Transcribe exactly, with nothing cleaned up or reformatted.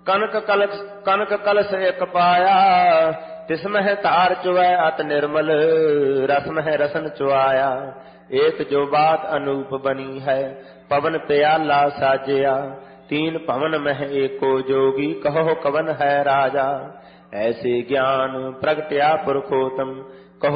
कनक कल कनक कलश एक पाया, तिसमह तार चुवै अत निर्मल, रसमह रसन चुआया। एक जो बात अनूप बनी है, पवन प्याला साजया। तीन पवन मह एको जोगी, कहो कवन है राजा। ऐसे ज्ञान प्रगट्या पुरखोत्तम,